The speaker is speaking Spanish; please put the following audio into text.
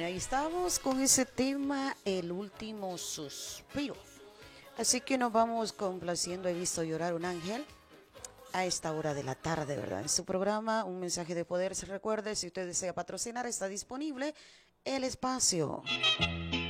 Ahí estamos con ese tema, el último suspiro. Así que nos vamos complaciendo. He visto llorar un ángel a esta hora de la tarde, ¿verdad? En su programa, Un Mensaje de Poder. Se recuerde, si usted desea patrocinar, está disponible el espacio.